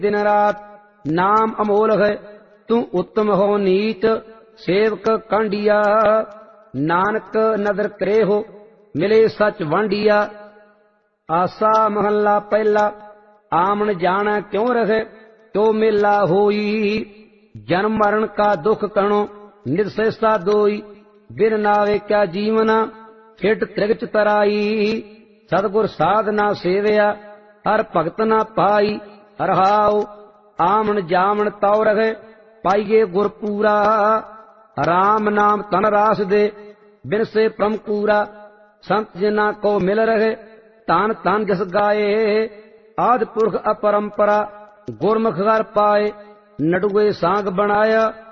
दिन रात नाम अमोल है, तू उत्तम हो नीत सेवक कांडिया। नानक नदर करे हो मिले सच वांडिया। आसा महला पहला, आमन जाना क्यों रहे तो मेला होई। जन्म मरण का दुख कणो निर्शेषा दोई। बिन नावे क्या जीवना फिट त्रिगच तराई। सतगुर साधना सेवया हर भगत ना पाई। रहाओ आमन जामन तौ रहे पाइये गुर पूरा। राम नाम तन रास दे बिन से परम पूरा। संत जिना को मिल रहे तान तान जस गाए। आदि पुरख अपरंपरा गुरमुख घर पाए। नडुए सांग बनाया